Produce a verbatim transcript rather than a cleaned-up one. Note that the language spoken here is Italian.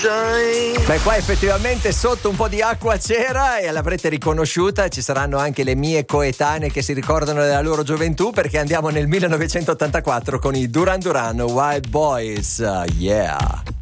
Beh, qua effettivamente sotto un po' di acqua c'era e l'avrete riconosciuta. Ci saranno anche le mie coetanee che si ricordano della loro gioventù, perché andiamo nel millenovecentottantaquattro con i Duran Duran Wild Boys. Yeah.